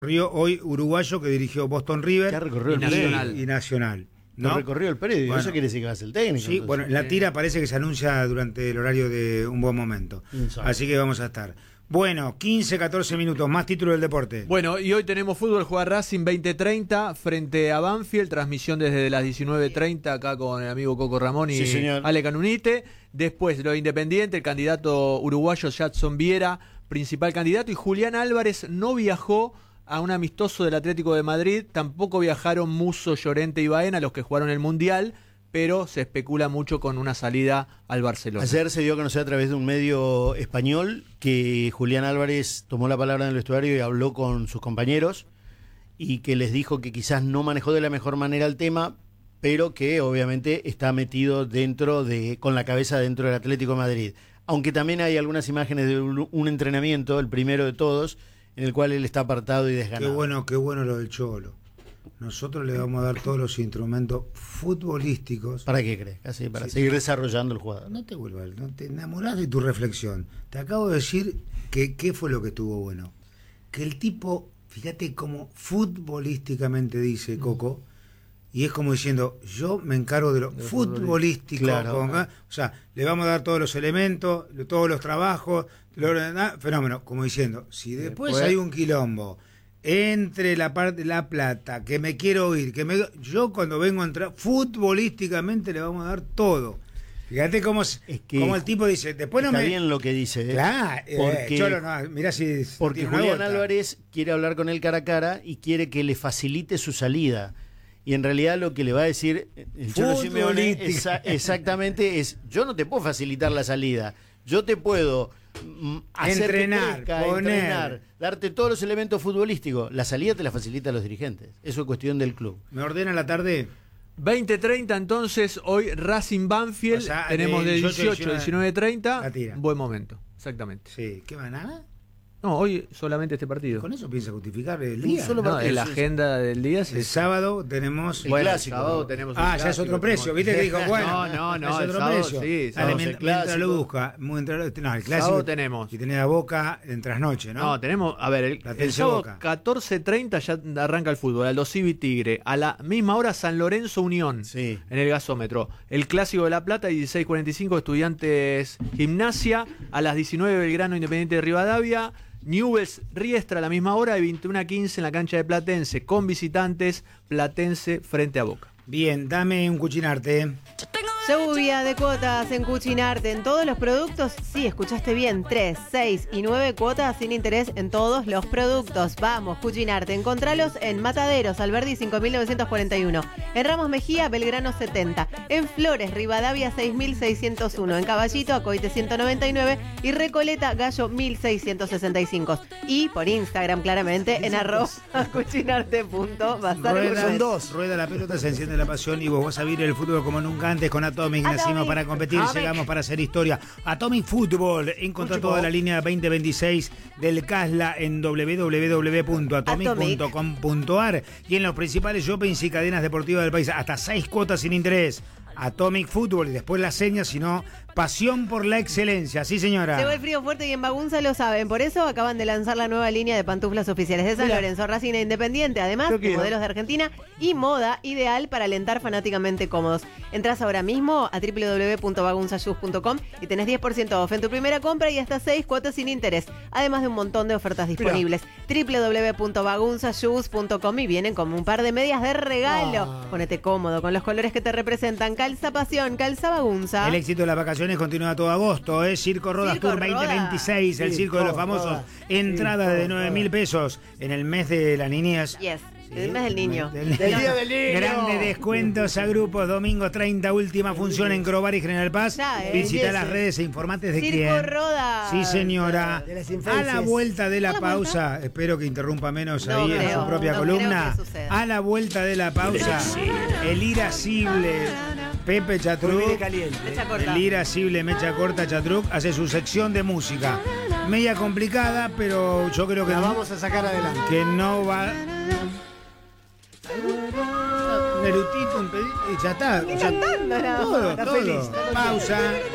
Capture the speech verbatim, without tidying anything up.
Río hoy uruguayo que dirigió Boston River Ya recorrió el y, Nacional. y Nacional. No, ¿no? recorrió el predio, Bueno. eso quiere decir que va a ser el técnico. Sí, entonces. bueno, en la tira parece que se anuncia durante el horario de un buen momento. Insólito. Así que vamos a estar. Bueno, quince, catorce minutos, más título del deporte. Bueno, y hoy tenemos fútbol, juega Racing veinte treinta frente a Banfield, transmisión desde las diecinueve treinta acá con el amigo Coco Ramón y Sí, señor. Ale Canunite. Después lo de Independiente, el candidato uruguayo Jadson Viera, principal candidato, y Julián Álvarez no viajó a un amistoso del Atlético de Madrid, tampoco viajaron Musso, Llorente y Baena, los que jugaron el Mundial, pero se especula mucho con una salida al Barcelona. Ayer se dio a conocer a través de un medio español que Julián Álvarez tomó la palabra en el vestuario y habló con sus compañeros y que les dijo que quizás no manejó de la mejor manera el tema, pero que obviamente está metido dentro de, con la cabeza dentro del Atlético de Madrid. Aunque también hay algunas imágenes de un, un entrenamiento, el primero de todos, en el cual él está apartado y desganado. Qué bueno, qué bueno lo del Cholo. Nosotros le vamos a dar todos los instrumentos futbolísticos. ¿Para qué crees? Así, para Sí, seguir sí. desarrollando el jugador. No te vuelvas, no te enamorás de tu reflexión. Te acabo de decir que qué fue lo que estuvo bueno. Que el tipo, fíjate cómo futbolísticamente dice Coco, y es como diciendo, yo me encargo de lo De futbolístico. claro. Con- o sea, le vamos a dar todos los elementos, todos los trabajos, lo- ah, fenómeno, como diciendo, si después, Después- hay un quilombo entre la parte de la plata, que me quiero ir, que me yo cuando vengo a entrar, futbolísticamente le vamos a dar todo. Fíjate cómo, es que cómo el tipo dice, después no Está me... bien lo que dice, ¿eh? Claro, eh, Porque- Cholo, no, mirá si... Porque tiene una Julián gota. Álvarez quiere hablar con él cara a cara y quiere que le facilite su salida. Y en realidad lo que le va a decir el Cholo Simeone Futbolística. esa- exactamente es, yo no te puedo facilitar la salida, yo te puedo mm, hacer que Entrenar, crezca, poner. entrenar, darte todos los elementos futbolísticos. La salida te la facilitan los dirigentes. Eso es cuestión del club. ¿Me ordena la tarde? veinte treinta entonces, hoy Racing Banfield, O sea, tenemos de de dieciocho, dieciocho a diecinueve treinta, la tira. buen momento, exactamente. Sí. ¿Qué va, nada? No, hoy solamente este partido. ¿Con eso piensa justificar el Un día? solo No, partido, en la sí, agenda del día El se... sábado tenemos... El Bueno, clásico. el sábado tenemos el Ah, ya es clásico, otro precio, tenemos- viste que dijo, bueno, No, no, no, es el otro sábado precio. sí, Dale, sábado mien- es el mientras lo clásico. busca, mientras- no, el clásico, Sábado tenemos. y tenés a Boca en trasnoche, ¿no? No, tenemos, a ver, el, Platense el sábado Boca. catorce treinta ya arranca el fútbol, Aldo Civi Tigre, a la misma hora San Lorenzo Unión, Sí. en el gasómetro. El Clásico de La Plata, dieciséis cuarenta y cinco, Estudiantes Gimnasia, a las diecinueve Belgrano Independiente de Rivadavia, Newell's Riestra a la misma hora y veintiuno a quince en la cancha de Platense, con visitantes, Platense frente a Boca. Bien, dame un cuchinarte. Lluvia de cuotas en Cuchinarte en todos los productos. Sí, escuchaste bien. tres, seis y nueve cuotas sin interés en todos los productos. Vamos, Cuchinarte. Encontralos en Mataderos, Alberdi cinco mil novecientos cuarenta y uno. En Ramos Mejía, Belgrano setenta. En Flores, Rivadavia seis mil seiscientos uno. En Caballito, Acoite ciento noventa y nueve. Y Recoleta, Gallo mil seiscientos sesenta y cinco. Y por Instagram, claramente, en arroba cuchinarte punto bazar. Rueda, rueda la pelota, se enciende la pasión y vos vas a vivir el fútbol como nunca antes con Atomic. Atomic. Nacimos para competir, Atomic. llegamos para hacer historia. Atomic Fútbol. Encontrá toda la línea veinte veintiséis del Casla en doble u doble u doble u punto atomic punto com punto ar y en los principales shoppings y cadenas deportivas del país. Hasta seis cuotas sin interés. Atomic Fútbol y después la seña, sino pasión por la excelencia. Sí, señora. Llegó el frío fuerte y en Bagunza lo saben. Por eso acaban de lanzar la nueva línea de pantuflas oficiales de San Mira. Lorenzo, Racing e Independiente. Además Yo de quiero. modelos de Argentina y moda ideal para alentar fanáticamente cómodos. Entras ahora mismo a doble u doble u doble u punto bagunza shoes punto com y tenés diez por ciento off en tu primera compra y hasta seis cuotas sin interés. Además de un montón de ofertas disponibles. doble u doble u doble u punto bagunza shoes punto com y vienen como un par de medias de regalo. Ah. Ponete cómodo con los colores que te representan. Calza pasión, calza bagunza. El éxito de las vacaciones continúa todo agosto, ¿eh? Circo Rodas Circo Tour veinte veintiséis, el Circo circo de los famosos. Rodas. Entrada Circo de nueve mil pesos en el mes de la niñez. Yes, el mes del niño. Del, Del Día del Niño. Grandes descuentos a grupos, domingo treinta, última función en Crobar y General Paz. Ya, ¿eh? Visita las redes e informates de Circo quién. Rodas. Sí, señora. De las A infancias. la vuelta de la ¿A la pausa, espero que interrumpa menos No ahí en creo, su propia no columna. creo que suceda. A la vuelta de la pausa, el irascible Pepe Chatruc, Mecha corta. el irascible Mecha Corta Chatruc, hace su sección de música. Media complicada, pero yo creo que La no, vamos a sacar adelante. que no va. Nerutito, un pedito, y ya está. Cantando, no, Todo, está todo. feliz, está contento. Pausa.